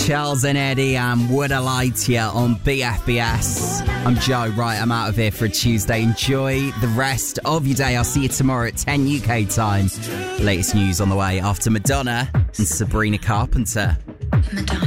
Charles and Eddie and Would I Lie to You on BFBS. I'm Joe. Right, I'm out of here for a Tuesday. Enjoy the rest of your day. I'll see you tomorrow at 10 UK time. Latest news on the way after Madonna and Sabrina Carpenter. Madonna.